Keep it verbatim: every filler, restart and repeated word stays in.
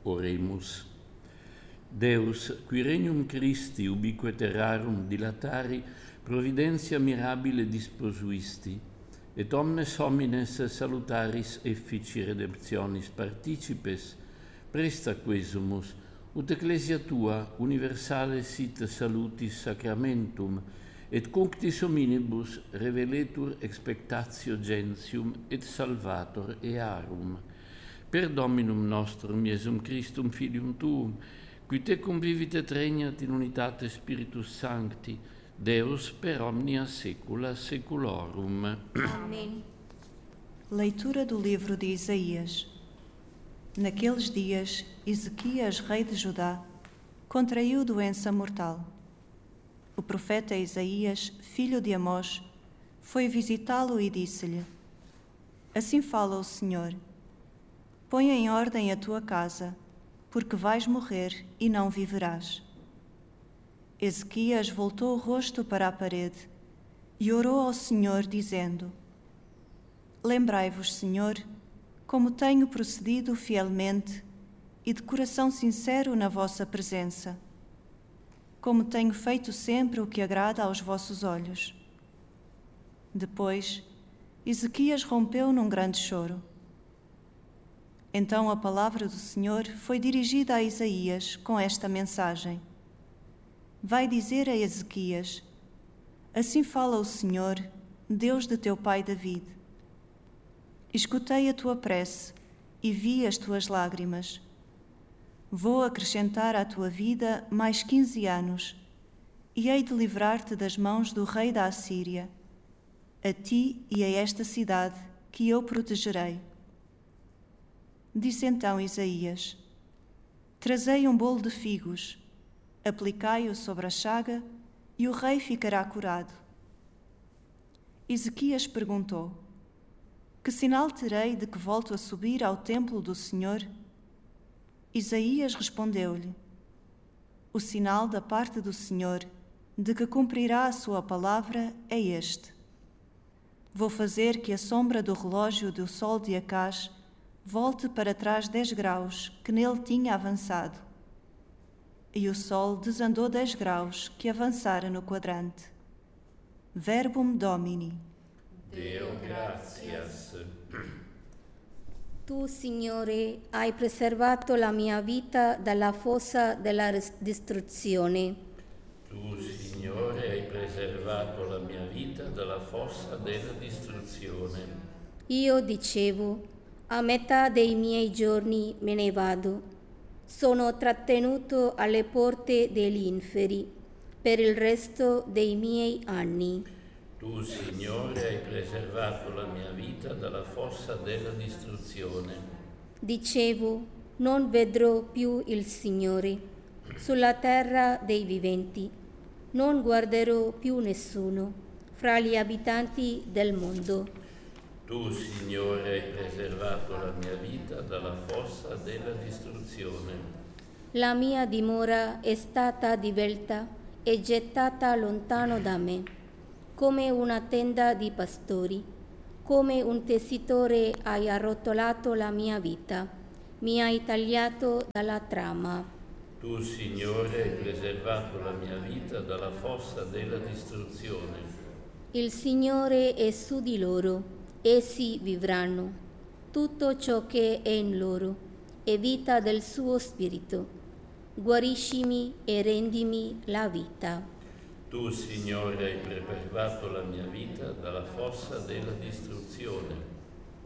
Oremus. Deus, qui regnum Christi ubique terrarum dilatari, providentia mirabile disposuisti, et omnes homines salutaris effici redemptionis participes, presta quesumus, ut ecclesia tua universale sit salutis sacramentum, et cunctis hominibus reveletur expectatio gentium et salvator earum. Per Dominum nostrum Iesum Christum Filium Tuum, qui te convivit et regnat in unitate Spiritus Sancti, Deus per omnia saecula saeculorum. Amém. Leitura do livro de Isaías. Naqueles dias, Ezequias, rei de Judá, contraiu doença mortal. O profeta Isaías, filho de Amós, foi visitá-lo e disse-lhe: Assim fala o Senhor: Põe em ordem a tua casa, porque vais morrer e não viverás. Ezequias voltou o rosto para a parede e orou ao Senhor, dizendo: Lembrai-vos, Senhor, como tenho procedido fielmente e de coração sincero na vossa presença, como tenho feito sempre o que agrada aos vossos olhos. Depois, Ezequias rompeu num grande choro. Então a palavra do Senhor foi dirigida a Isaías com esta mensagem: Vai dizer a Ezequias: Assim fala o Senhor, Deus de teu pai David. Escutei a tua prece e vi as tuas lágrimas. Vou acrescentar à tua vida mais quinze anos, e hei de livrar-te das mãos do rei da Assíria, a ti e a esta cidade que eu protegerei. Disse então Isaías: Trazei um bolo de figos, aplicai-o sobre a chaga, e o rei ficará curado. Ezequias perguntou: Que sinal terei de que volto a subir ao templo do Senhor? Isaías respondeu-lhe: O sinal da parte do Senhor, de que cumprirá a sua palavra, é este: Vou fazer que a sombra do relógio do sol de Acaz volte para trás dez graus que nele tinha avançado. E o sol desandou dez graus que avançara no quadrante. Verbum Domini. Deo gratias. Tu, Signore, hai preservato la mia vita dalla fossa della distruzione. Tu, Signore, hai preservato la mia vita dalla fossa della distruzione. Io dicevo: a metà dei miei giorni me ne vado. Sono trattenuto alle porte degli inferi per il resto dei miei anni. Tu, Signore, hai preservato la mia vita dalla fossa della distruzione. Dicevo: non vedrò più il Signore sulla terra dei viventi. Non guarderò più nessuno fra gli abitanti del mondo. Tu, Signore, hai preservato la mia vita dalla fossa della distruzione. La mia dimora è stata divelta e gettata lontano da me, come una tenda di pastori. Come un tessitore hai arrotolato la mia vita, mi hai tagliato dalla trama. Tu, Signore, hai preservato la mia vita dalla fossa della distruzione. Il Signore è su di loro. Essi vivranno. Tutto ciò che è in loro è vita del suo spirito. Guariscimi e rendimi la vita. Tu, Signore, hai preservato la mia vita dalla fossa della distruzione.